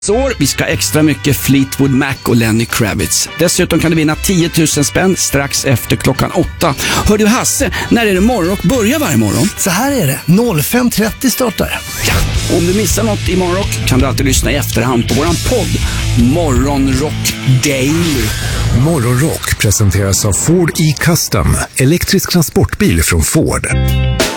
Så vi ska extra mycket Fleetwood Mac och Lenny Kravitz. Dessutom kan du vinna 10 000 spänn strax efter klockan 8. Hör du Hasse, när är det morgonrock börjar varje morgon? Så här är det, 05.30 startar. Ja, om du missar något i morgonrock kan du alltid lyssna i efterhand på våran podd Morgonrock Daily. Morgonrock presenteras av Ford E-Custom, elektrisk transportbil från Ford.